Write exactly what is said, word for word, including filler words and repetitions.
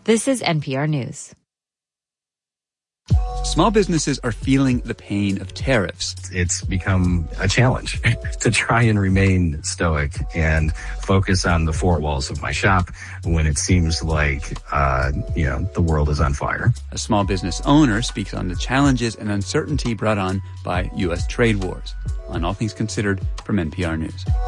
This is N P R News. Small businesses are feeling the pain of tariffs. It's become a challenge to try and remain stoic and focus on the four walls of my shop when it seems like, uh, you know, the world is on fire. A small business owner speaks on the challenges and uncertainty brought on by U S trade wars. On All Things Considered from N P R News.